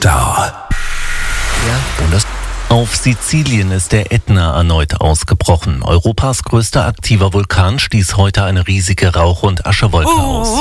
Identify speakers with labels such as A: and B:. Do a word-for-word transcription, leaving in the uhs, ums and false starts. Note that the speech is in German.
A: Star.
B: Ja, und das
C: Auf Sizilien ist der Ätna erneut ausgebrochen. Europas größter aktiver Vulkan stieß heute eine riesige Rauch- und Aschewolke aus.